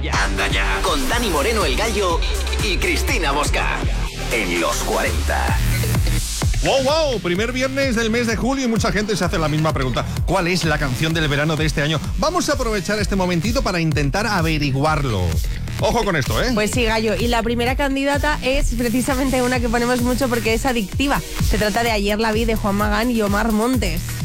Anda ya. Con Dani Moreno el Gallo y Cristina Mosca. En los 40. ¡Wow! Primer viernes del mes de julio y mucha gente se hace la misma pregunta. ¿Cuál es la canción del verano de este año? Vamos a aprovechar este momentito para intentar averiguarlo. Ojo con esto, ¿eh? Pues sí, Gallo. Y la primera candidata es precisamente una que ponemos mucho porque es adictiva. Se trata de Ayer la vi de Juan Magán y Omar Montes.